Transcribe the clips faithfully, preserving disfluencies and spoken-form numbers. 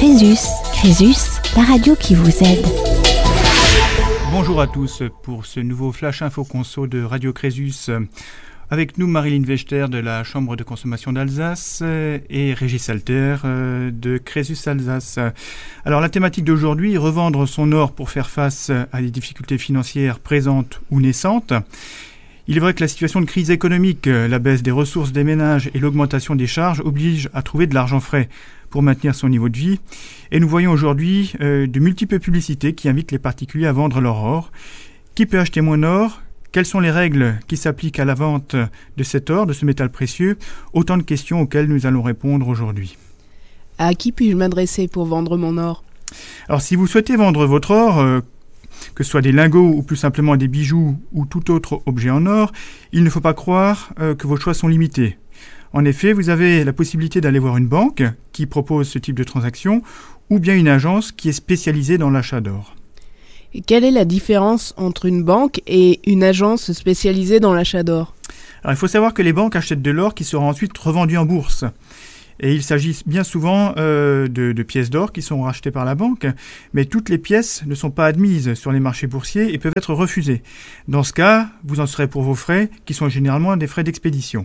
Crésus, Crésus, la radio qui vous aide. Bonjour à tous pour ce nouveau Flash Info Conso de Radio Crésus. Avec nous Marilyn Wechter de la Chambre de consommation d'Alsace et Régis Salter de Crésus Alsace. Alors la thématique d'aujourd'hui, revendre son or pour faire face à des difficultés financières présentes ou naissantes. Il est vrai que la situation de crise économique, la baisse des ressources des ménages et l'augmentation des charges obligent à trouver de l'argent frais pour maintenir son niveau de vie. Et nous voyons aujourd'hui euh, de multiples publicités qui invitent les particuliers à vendre leur or. Qui peut acheter mon or ? Quelles sont les règles qui s'appliquent à la vente de cet or, de ce métal précieux ? Autant de questions auxquelles nous allons répondre aujourd'hui. À qui puis-je m'adresser pour vendre mon or ? Alors si vous souhaitez vendre votre or, euh, que ce soit des lingots ou plus simplement des bijoux ou tout autre objet en or, il ne faut pas croire euh, que vos choix sont limités. En effet, vous avez la possibilité d'aller voir une banque qui propose ce type de transaction ou bien une agence qui est spécialisée dans l'achat d'or. Et quelle est la différence entre une banque et une agence spécialisée dans l'achat d'or ? Alors, il faut savoir que les banques achètent de l'or qui sera ensuite revendu en bourse. Et il s'agit bien souvent euh, de, de pièces d'or qui sont rachetées par la banque, mais toutes les pièces ne sont pas admises sur les marchés boursiers et peuvent être refusées. Dans ce cas, vous en serez pour vos frais, qui sont généralement des frais d'expédition.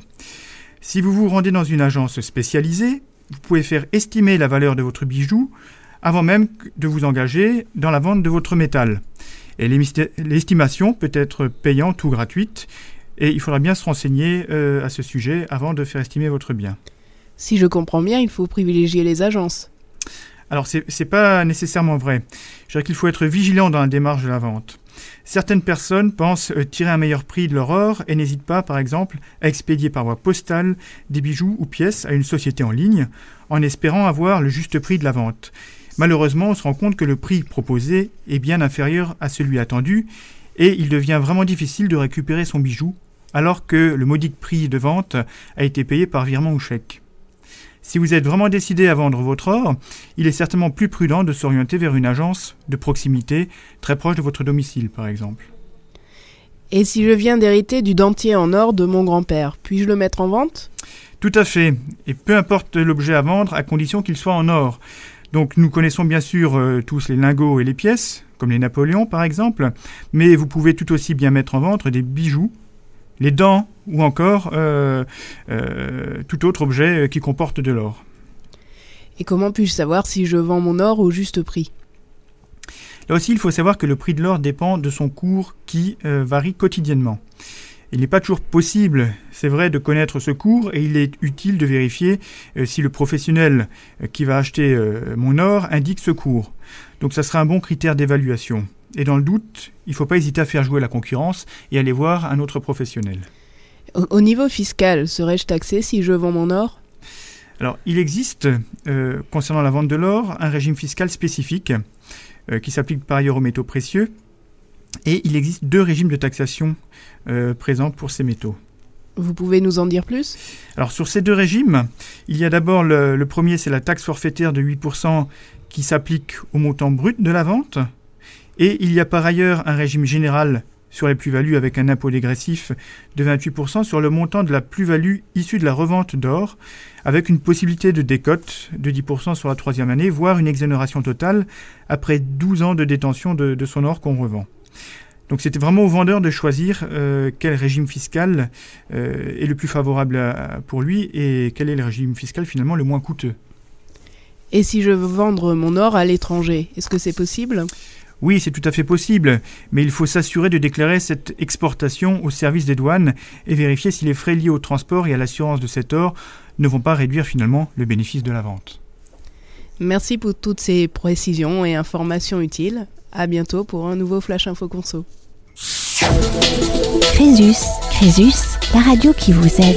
Si vous vous rendez dans une agence spécialisée, vous pouvez faire estimer la valeur de votre bijou avant même de vous engager dans la vente de votre métal. Et l'estimation peut être payante ou gratuite, et il faudra bien se renseigner euh, à ce sujet avant de faire estimer votre bien. Si je comprends bien, il faut privilégier les agences. Alors, c'est, c'est pas nécessairement vrai. Je dirais qu'il faut être vigilant dans la démarche de la vente. Certaines personnes pensent tirer un meilleur prix de leur or et n'hésitent pas, par exemple, à expédier par voie postale des bijoux ou pièces à une société en ligne en espérant avoir le juste prix de la vente. Malheureusement, on se rend compte que le prix proposé est bien inférieur à celui attendu et il devient vraiment difficile de récupérer son bijou alors que le modique prix de vente a été payé par virement ou chèque. Si vous êtes vraiment décidé à vendre votre or, il est certainement plus prudent de s'orienter vers une agence de proximité très proche de votre domicile, par exemple. Et si je viens d'hériter du dentier en or de mon grand-père, puis-je le mettre en vente ? Tout à fait, et peu importe l'objet à vendre, à condition qu'il soit en or. Donc nous connaissons bien sûr euh, tous les lingots et les pièces, comme les Napoléons par exemple, mais vous pouvez tout aussi bien mettre en vente des bijoux, les dents ou encore euh, euh, tout autre objet qui comporte de l'or. Et comment puis-je savoir si je vends mon or au juste prix ? Là aussi, il faut savoir que le prix de l'or dépend de son cours qui euh, varie quotidiennement. Il n'est pas toujours possible, c'est vrai, de connaître ce cours et il est utile de vérifier euh, si le professionnel euh, qui va acheter euh, mon or indique ce cours. Donc ça sera un bon critère d'évaluation. Et dans le doute, il ne faut pas hésiter à faire jouer la concurrence et aller voir un autre professionnel. Au, au niveau fiscal, serais-je taxé si je vends mon or ? Alors, il existe, euh, concernant la vente de l'or, un régime fiscal spécifique euh, qui s'applique par ailleurs aux métaux précieux. Et il existe deux régimes de taxation euh, présents pour ces métaux. Vous pouvez nous en dire plus ? Alors, sur ces deux régimes, il y a d'abord le, le premier, c'est la taxe forfaitaire de huit pour cent qui s'applique au montant brut de la vente. Et il y a par ailleurs un régime général sur les plus-values avec un impôt dégressif de vingt-huit pour cent sur le montant de la plus-value issue de la revente d'or, avec une possibilité de décote de dix pour cent sur la troisième année, voire une exonération totale après douze ans de détention de, de son or qu'on revend. Donc c'était vraiment au vendeur de choisir euh, quel régime fiscal euh, est le plus favorable à, pour lui et quel est le régime fiscal finalement le moins coûteux. Et si je veux vendre mon or à l'étranger, est-ce que c'est possible ? Oui, c'est tout à fait possible, mais il faut s'assurer de déclarer cette exportation au service des douanes et vérifier si les frais liés au transport et à l'assurance de cet or ne vont pas réduire finalement le bénéfice de la vente. Merci pour toutes ces précisions et informations utiles. À bientôt pour un nouveau Flash Info Conso. Crésus, Crésus, la radio qui vous aide.